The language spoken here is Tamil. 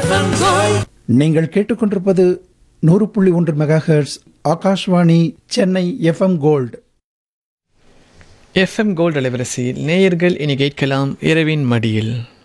நீங்கள் கேட்டுக்கொண்டிருப்பது 100.1 megahertz Akashvani Chennai FM gold. FM gold அலைவரிசையில் நேயர்கள் இனி கேட்கலாம் இரவின் மடியில்.